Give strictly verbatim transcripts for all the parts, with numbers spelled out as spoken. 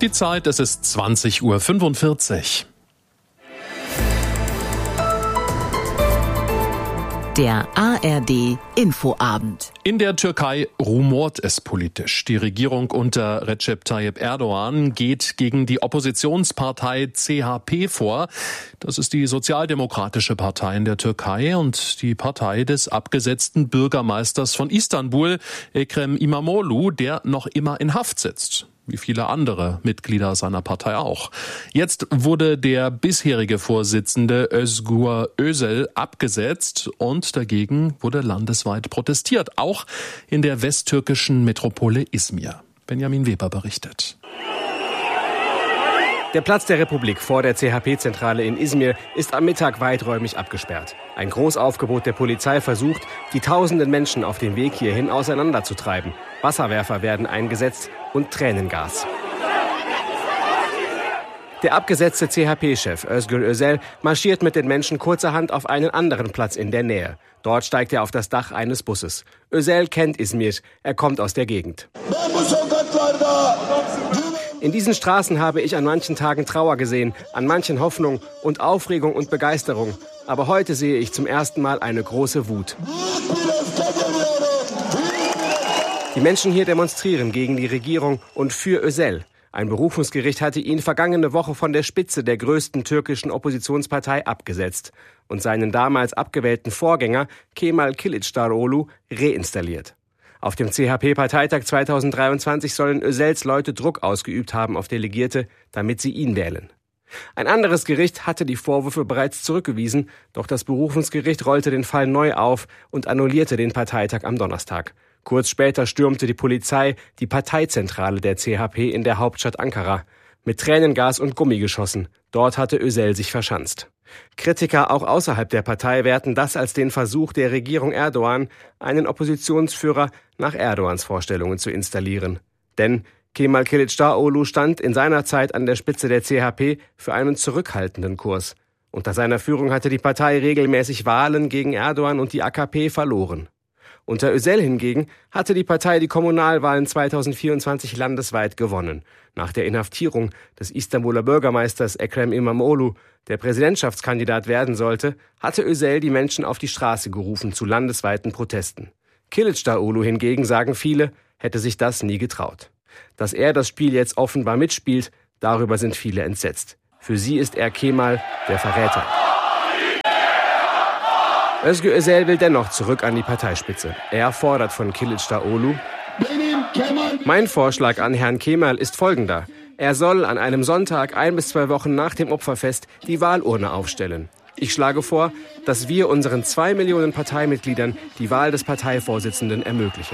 Die Zeit, es ist zwanzig Uhr fünfundvierzig. Der A R D Infoabend. In der Türkei rumort es politisch. Die Regierung unter Recep Tayyip Erdogan geht gegen die Oppositionspartei C H P vor. Das ist die sozialdemokratische Partei in der Türkei und die Partei des abgesetzten Bürgermeisters von Istanbul, Ekrem İmamoğlu, der noch immer in Haft sitzt. Wie viele andere Mitglieder seiner Partei auch. Jetzt wurde der bisherige Vorsitzende Özgür Özel abgesetzt und dagegen wurde landesweit protestiert, auch in der westtürkischen Metropole Izmir. Benjamin Weber berichtet. Der Platz der Republik vor der C H P-Zentrale in Izmir ist am Mittag weiträumig abgesperrt. Ein Großaufgebot der Polizei versucht, die tausenden Menschen auf dem Weg hierhin auseinanderzutreiben. Wasserwerfer werden eingesetzt und Tränengas. Der abgesetzte C H P-Chef Özgür Özel marschiert mit den Menschen kurzerhand auf einen anderen Platz in der Nähe. Dort steigt er auf das Dach eines Busses. Özel kennt Izmir, er kommt aus der Gegend. In diesen Straßen habe ich an manchen Tagen Trauer gesehen, an manchen Hoffnung und Aufregung und Begeisterung. Aber heute sehe ich zum ersten Mal eine große Wut. Die Menschen hier demonstrieren gegen die Regierung und für Özel. Ein Berufungsgericht hatte ihn vergangene Woche von der Spitze der größten türkischen Oppositionspartei abgesetzt und seinen damals abgewählten Vorgänger Kemal Kılıçdaroğlu reinstalliert. Auf dem C H P-Parteitag zweitausenddreiundzwanzig sollen Özels Leute Druck ausgeübt haben auf Delegierte, damit sie ihn wählen. Ein anderes Gericht hatte die Vorwürfe bereits zurückgewiesen, doch das Berufungsgericht rollte den Fall neu auf und annullierte den Parteitag am Donnerstag. Kurz später stürmte die Polizei die Parteizentrale der C H P in der Hauptstadt Ankara mit Tränengas und Gummigeschossen. Dort hatte Özel sich verschanzt. Kritiker auch außerhalb der Partei werten das als den Versuch der Regierung Erdogan, einen Oppositionsführer nach Erdogans Vorstellungen zu installieren. Denn Kemal Kılıçdaroğlu stand in seiner Zeit an der Spitze der C H P für einen zurückhaltenden Kurs. Unter seiner Führung hatte die Partei regelmäßig Wahlen gegen Erdogan und die A K P verloren. Unter Özel hingegen hatte die Partei die Kommunalwahlen zweitausendvierundzwanzig landesweit gewonnen. Nach der Inhaftierung des Istanbuler Bürgermeisters Ekrem İmamoğlu, der Präsidentschaftskandidat werden sollte, hatte Özel die Menschen auf die Straße gerufen zu landesweiten Protesten. Kılıçdaroğlu hingegen, sagen viele, hätte sich das nie getraut. Dass er das Spiel jetzt offenbar mitspielt, darüber sind viele entsetzt. Für sie ist er Kemal, der Verräter. Özgür Özel will dennoch zurück an die Parteispitze. Er fordert von Kılıçdaroğlu: Mein Vorschlag an Herrn Kemal ist folgender. Er soll an einem Sonntag ein bis zwei Wochen nach dem Opferfest die Wahlurne aufstellen. Ich schlage vor, dass wir unseren zwei Millionen Parteimitgliedern die Wahl des Parteivorsitzenden ermöglichen.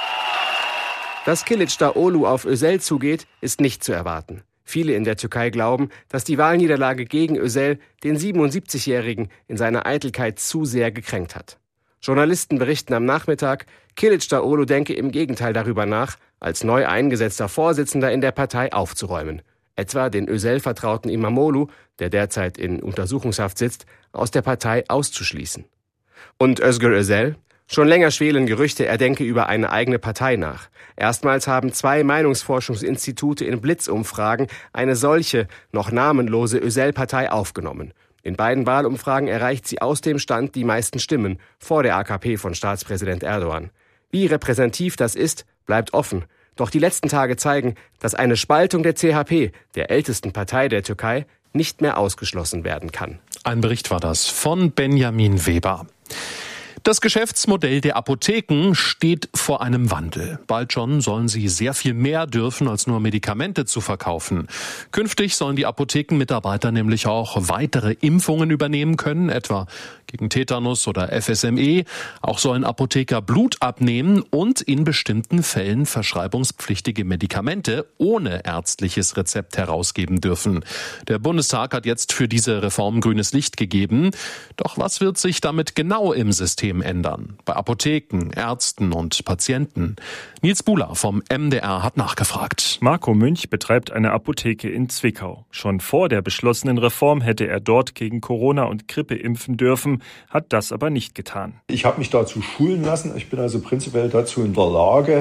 Dass Kılıçdaroğlu auf Özel zugeht, ist nicht zu erwarten. Viele in der Türkei glauben, dass die Wahlniederlage gegen Özel den siebenundsiebzigjährigen in seiner Eitelkeit zu sehr gekränkt hat. Journalisten berichten am Nachmittag, Kılıçdaroğlu denke im Gegenteil darüber nach, als neu eingesetzter Vorsitzender in der Partei aufzuräumen. Etwa den Özel-Vertrauten İmamoğlu, der derzeit in Untersuchungshaft sitzt, aus der Partei auszuschließen. Und Özgür Özel? Schon länger schwelen Gerüchte, er denke über eine eigene Partei nach. Erstmals haben zwei Meinungsforschungsinstitute in Blitzumfragen eine solche, noch namenlose Özel-Partei aufgenommen. In beiden Wahlumfragen erreicht sie aus dem Stand die meisten Stimmen, vor der A K P von Staatspräsident Erdogan. Wie repräsentativ das ist, bleibt offen. Doch die letzten Tage zeigen, dass eine Spaltung der C H P, der ältesten Partei der Türkei, nicht mehr ausgeschlossen werden kann. Ein Bericht war das von Benjamin Weber. Das Geschäftsmodell der Apotheken steht vor einem Wandel. Bald schon sollen sie sehr viel mehr dürfen, als nur Medikamente zu verkaufen. Künftig sollen die Apothekenmitarbeiter nämlich auch weitere Impfungen übernehmen können, etwa gegen Tetanus oder F S M E. Auch sollen Apotheker Blut abnehmen und in bestimmten Fällen verschreibungspflichtige Medikamente ohne ärztliches Rezept herausgeben dürfen. Der Bundestag hat jetzt für diese Reform grünes Licht gegeben. Doch was wird sich damit genau im System ändern? Bei Apotheken, Ärzten und Patienten. Nils Buhler vom M D R hat nachgefragt. Marco Münch betreibt eine Apotheke in Zwickau. Schon vor der beschlossenen Reform hätte er dort gegen Corona und Grippe impfen dürfen, hat das aber nicht getan. Ich habe mich dazu schulen lassen. Ich bin also prinzipiell dazu in der Lage,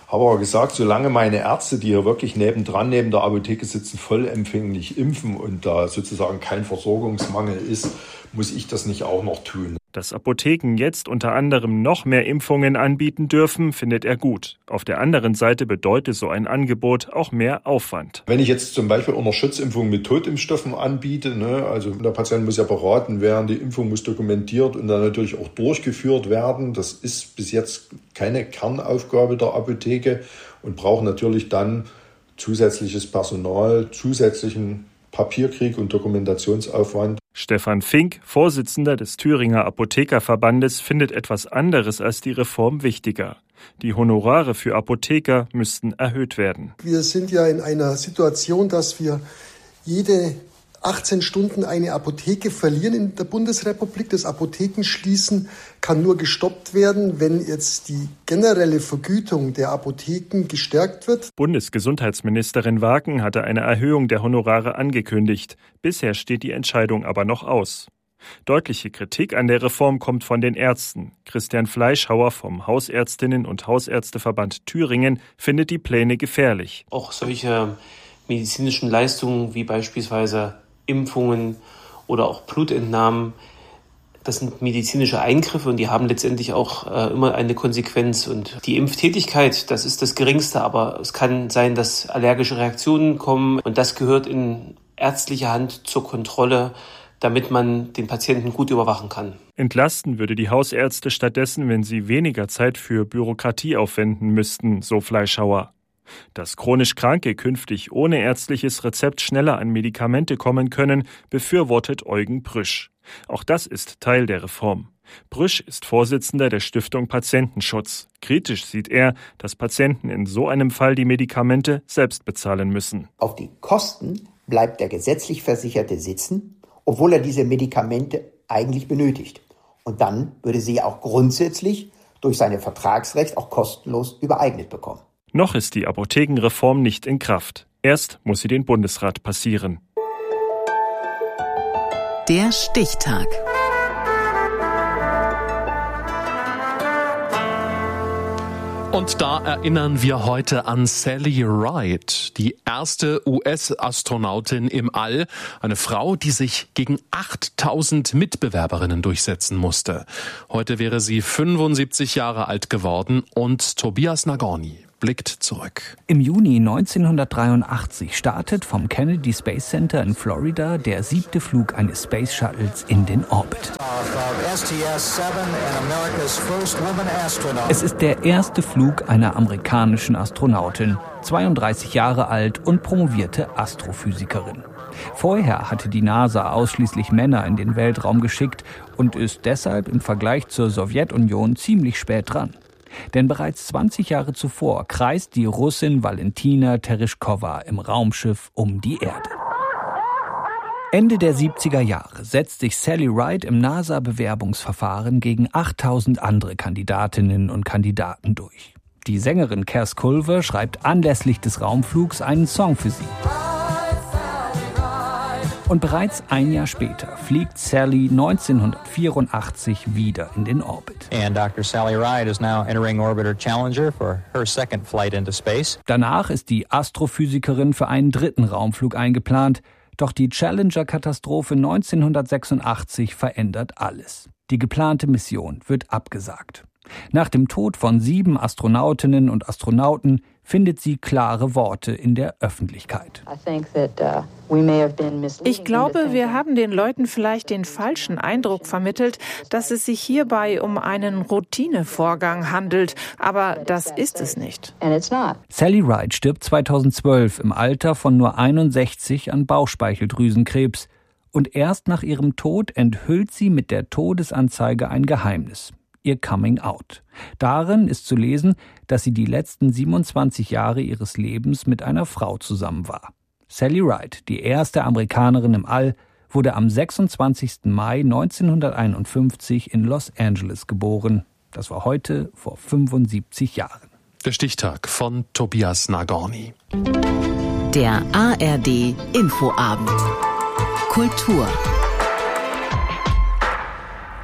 Habe aber gesagt, solange meine Ärzte, die hier wirklich nebendran, neben der Apotheke sitzen, vollempfänglich impfen und da sozusagen kein Versorgungsmangel ist, muss ich das nicht auch noch tun. Dass Apotheken jetzt unter anderem noch mehr Impfungen anbieten dürfen, findet er gut. Auf der anderen Seite bedeutet so ein Angebot auch mehr Aufwand. Wenn ich jetzt zum Beispiel auch noch Schutzimpfungen mit Totimpfstoffen anbiete, ne, also der Patient muss ja beraten werden, die Impfung muss dokumentiert und dann natürlich auch durchgeführt werden. Das ist bis jetzt keine Kernaufgabe der Apotheke und braucht natürlich dann zusätzliches Personal, zusätzlichen Papierkrieg und Dokumentationsaufwand. Stefan Fink, Vorsitzender des Thüringer Apothekerverbandes, findet etwas anderes als die Reform wichtiger. Die Honorare für Apotheker müssten erhöht werden. Wir sind ja in einer Situation, dass wir jede achtzehn Stunden eine Apotheke verlieren in der Bundesrepublik. Das Apothekenschließen kann nur gestoppt werden, wenn jetzt die generelle Vergütung der Apotheken gestärkt wird. Bundesgesundheitsministerin Waken hatte eine Erhöhung der Honorare angekündigt. Bisher steht die Entscheidung aber noch aus. Deutliche Kritik an der Reform kommt von den Ärzten. Christian Fleischhauer vom Hausärztinnen- und Hausärzteverband Thüringen findet die Pläne gefährlich. Auch solche medizinischen Leistungen wie beispielsweise Impfungen oder auch Blutentnahmen, das sind medizinische Eingriffe und die haben letztendlich auch äh, immer eine Konsequenz. Und die Impftätigkeit, das ist das Geringste, aber es kann sein, dass allergische Reaktionen kommen und das gehört in ärztlicher Hand zur Kontrolle, damit man den Patienten gut überwachen kann. Entlasten würde die Hausärzte stattdessen, wenn sie weniger Zeit für Bürokratie aufwenden müssten, so Fleischhauer. Dass chronisch Kranke künftig ohne ärztliches Rezept schneller an Medikamente kommen können, befürwortet Eugen Brüsch. Auch das ist Teil der Reform. Brüsch ist Vorsitzender der Stiftung Patientenschutz. Kritisch sieht er, dass Patienten in so einem Fall die Medikamente selbst bezahlen müssen. Auf die Kosten bleibt der gesetzlich Versicherte sitzen, obwohl er diese Medikamente eigentlich benötigt. Und dann würde sie auch grundsätzlich durch sein Vertragsrecht auch kostenlos übereignet bekommen. Noch ist die Apothekenreform nicht in Kraft. Erst muss sie den Bundesrat passieren. Der Stichtag. Und da erinnern wir heute an Sally Ride, die erste U S-Astronautin im All. Eine Frau, die sich gegen achttausend Mitbewerberinnen durchsetzen musste. Heute wäre sie fünfundsiebzig Jahre alt geworden und Tobias Nagorny blickt zurück. Im Juni neunzehnhundertdreiundachtzig startet vom Kennedy Space Center in Florida der siebte Flug eines Space Shuttles in den Orbit. Es ist der erste Flug einer amerikanischen Astronautin, zweiunddreißig Jahre alt und promovierte Astrophysikerin. Vorher hatte die NASA ausschließlich Männer in den Weltraum geschickt und ist deshalb im Vergleich zur Sowjetunion ziemlich spät dran. Denn bereits zwanzig Jahre zuvor kreist die Russin Valentina Tereshkova im Raumschiff um die Erde. Ende der siebziger Jahre setzt sich Sally Ride im NASA-Bewerbungsverfahren gegen achttausend andere Kandidatinnen und Kandidaten durch. Die Sängerin Cass Culver schreibt anlässlich des Raumflugs einen Song für sie. Und bereits ein Jahr später fliegt Sally neunzehnhundertvierundachtzig wieder in den Orbit. And Doctor Sally Ride is now entering Orbiter Challenger for her second flight into space. Danach ist die Astrophysikerin für einen dritten Raumflug eingeplant, doch die Challenger-Katastrophe neunzehnhundertsechsundachtzig verändert alles. Die geplante Mission wird abgesagt. Nach dem Tod von sieben Astronautinnen und Astronauten findet sie klare Worte in der Öffentlichkeit. Ich glaube, wir haben den Leuten vielleicht den falschen Eindruck vermittelt, dass es sich hierbei um einen Routinevorgang handelt. Aber das ist es nicht. Sally Ride stirbt zweitausendzwölf im Alter von nur einundsechzig an Bauchspeicheldrüsenkrebs. Und erst nach ihrem Tod enthüllt sie mit der Todesanzeige ein Geheimnis. Ihr Coming Out. Darin ist zu lesen, dass sie die letzten siebenundzwanzig Jahre ihres Lebens mit einer Frau zusammen war. Sally Ride, die erste Amerikanerin im All, wurde am sechsundzwanzigsten Mai neunzehnhunderteinundfünfzig in Los Angeles geboren. Das war heute vor fünfundsiebzig Jahren. Der Stichtag von Tobias Nagorny. Der A R D Infoabend. Kultur.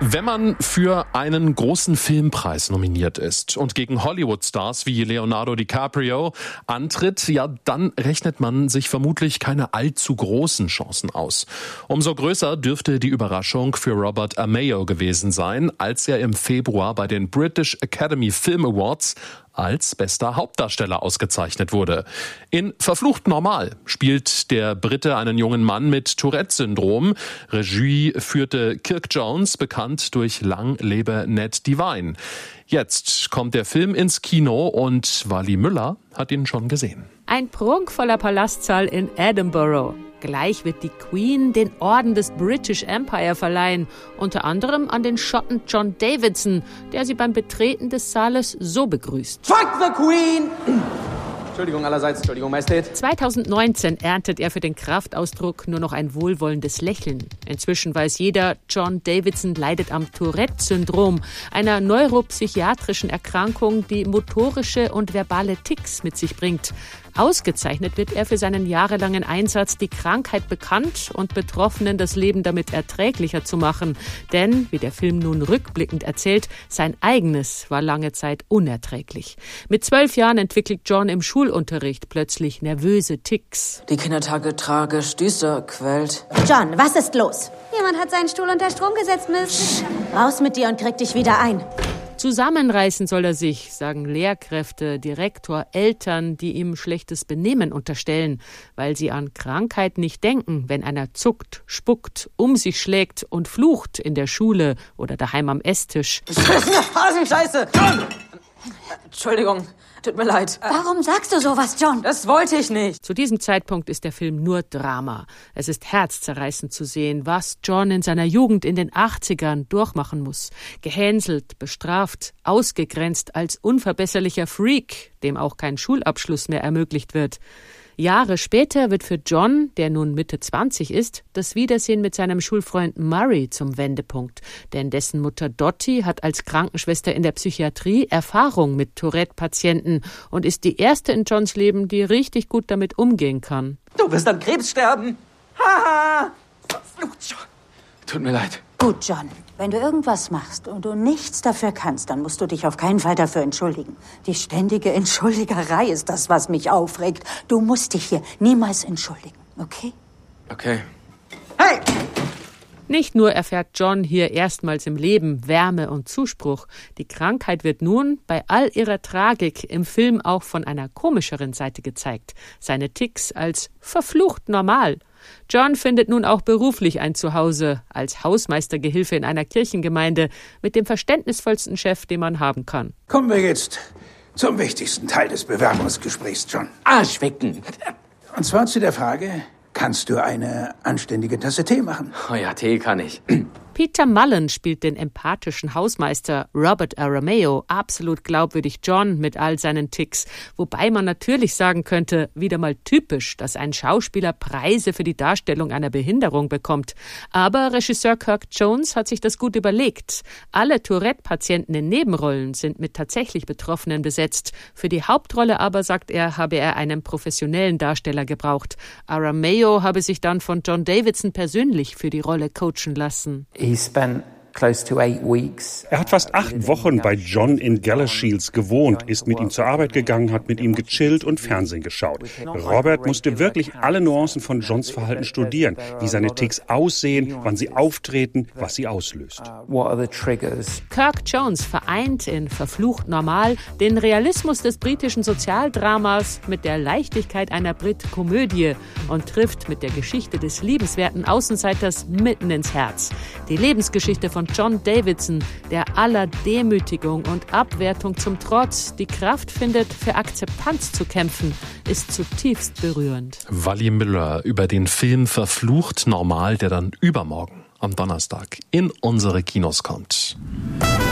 Wenn man für einen großen Filmpreis nominiert ist und gegen Hollywood-Stars wie Leonardo DiCaprio antritt, ja, dann rechnet man sich vermutlich keine allzu großen Chancen aus. Umso größer dürfte die Überraschung für Robert Aramayo gewesen sein, als er im Februar bei den British Academy Film Awards als bester Hauptdarsteller ausgezeichnet wurde. In Verflucht Normal spielt der Brite einen jungen Mann mit Tourette-Syndrom. Regie führte Kirk Jones, bekannt durch Lang lebe Ned Devine. Jetzt kommt der Film ins Kino und Wally Müller hat ihn schon gesehen. Ein prunkvoller Palastsaal in Edinburgh. Gleich wird die Queen den Orden des British Empire verleihen, unter anderem an den Schotten John Davidson, der sie beim Betreten des Saales so begrüßt. Fuck the Queen! Entschuldigung allerseits, Entschuldigung, Majestät. zweitausendneunzehn erntet er für den Kraftausdruck nur noch ein wohlwollendes Lächeln. Inzwischen weiß jeder, John Davidson leidet am Tourette-Syndrom, einer neuropsychiatrischen Erkrankung, die motorische und verbale Tics mit sich bringt. Ausgezeichnet wird er für seinen jahrelangen Einsatz, die Krankheit bekannt und Betroffenen das Leben damit erträglicher zu machen. Denn, wie der Film nun rückblickend erzählt, sein eigenes war lange Zeit unerträglich. Mit zwölf Jahren entwickelt John im Schulunterricht plötzlich nervöse Tics. Die Kindertage tragisch, düster, quält. John, was ist los? Jemand hat seinen Stuhl unter Strom gesetzt, Miss. Raus mit dir und krieg dich wieder ein. Zusammenreißen soll er sich, sagen Lehrkräfte, Direktor, Eltern, die ihm schlechtes Benehmen unterstellen, weil sie an Krankheit nicht denken, wenn einer zuckt, spuckt, um sich schlägt und flucht in der Schule oder daheim am Esstisch. Das ist eine Phasenscheiße! John! Entschuldigung, tut mir leid. Warum sagst du sowas, John? Das wollte ich nicht. Zu diesem Zeitpunkt ist der Film nur Drama. Es ist herzzerreißend zu sehen, was John in seiner Jugend in den achtzigern durchmachen muss. Gehänselt, bestraft, ausgegrenzt als unverbesserlicher Freak, dem auch kein Schulabschluss mehr ermöglicht wird. Jahre später wird für John, der nun Mitte zwanzig ist, das Wiedersehen mit seinem Schulfreund Murray zum Wendepunkt. Denn dessen Mutter Dottie hat als Krankenschwester in der Psychiatrie Erfahrung mit Tourette-Patienten und ist die erste in Johns Leben, die richtig gut damit umgehen kann. Du wirst an Krebs sterben. Haha! Tut mir leid. Gut, John. Wenn du irgendwas machst und du nichts dafür kannst, dann musst du dich auf keinen Fall dafür entschuldigen. Die ständige Entschuldigerei ist das, was mich aufregt. Du musst dich hier niemals entschuldigen, okay? Okay. Hey! Nicht nur erfährt John hier erstmals im Leben Wärme und Zuspruch. Die Krankheit wird nun bei all ihrer Tragik im Film auch von einer komischeren Seite gezeigt. Seine Tics als verflucht normal. John findet nun auch beruflich ein Zuhause, als Hausmeistergehilfe in einer Kirchengemeinde, mit dem verständnisvollsten Chef, den man haben kann. Kommen wir jetzt zum wichtigsten Teil des Bewerbungsgesprächs, John. Arschwecken! Und zwar zu der Frage, kannst du eine anständige Tasse Tee machen? Oh ja, Tee kann ich. Peter Mullen spielt den empathischen Hausmeister Robert Aramayo, absolut glaubwürdig John mit all seinen Tics. Wobei man natürlich sagen könnte, wieder mal typisch, dass ein Schauspieler Preise für die Darstellung einer Behinderung bekommt. Aber Regisseur Kirk Jones hat sich das gut überlegt. Alle Tourette-Patienten in Nebenrollen sind mit tatsächlich Betroffenen besetzt. Für die Hauptrolle aber, sagt er, habe er einen professionellen Darsteller gebraucht. Aramayo habe sich dann von John Davidson persönlich für die Rolle coachen lassen. Er hat fast acht Wochen bei John in Galashiels gewohnt, ist mit ihm zur Arbeit gegangen, hat mit ihm gechillt und Fernsehen geschaut. Robert musste wirklich alle Nuancen von Johns Verhalten studieren, wie seine Tics aussehen, wann sie auftreten, was sie auslöst. Kirk Jones vereint in Verflucht Normal den Realismus des britischen Sozialdramas mit der Leichtigkeit einer Brit-Komödie und trifft mit der Geschichte des liebenswerten Außenseiters mitten ins Herz. Die Lebensgeschichte von John Davidson, der aller Demütigung und Abwertung zum Trotz die Kraft findet, für Akzeptanz zu kämpfen, ist zutiefst berührend. Wally Müller über den Film Verflucht Normal, der dann übermorgen am Donnerstag in unsere Kinos kommt.